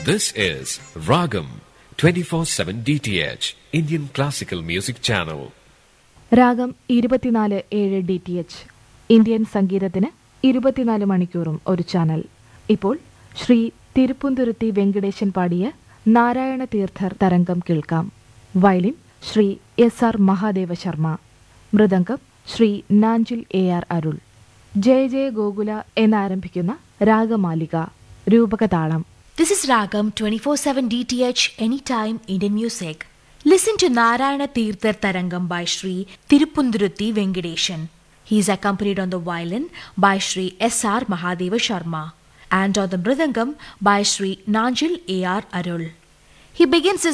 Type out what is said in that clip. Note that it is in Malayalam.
This is Ragam 24/7 DTH Indian Classical Music Channel. രാഗം 24/7 DTH ഇന്ത്യൻ സംഗീതത്തിന് 24 മണിക്കൂറും ഒരു ചാനൽ. ഇപ്പോൾ ശ്രീ തിരുപ്പുന്തുരുത്തി വെങ്കടേശൻ പാടിയ നാരായണ തീർത്ഥർ തരംഗം കേൾക്കാം. Violin Shri SR Mahadeva Sharma, mridangam Shri Nanjil AR Arul. Jaya Jaya ഗോകുല എന്നാരംഭിക്കുന്ന ragamalika, രൂപകതാളം. This is Ragam 24/7 DTH Anytime Indian Music. Listen to Narayana Tirthar Tarangam by Sri Tirupunduruthi Venkadeshan. He is accompanied on the violin by Sri SR Mahadeva Sharma and on the mridangam by Sri Nanjil AR Arul. He begins his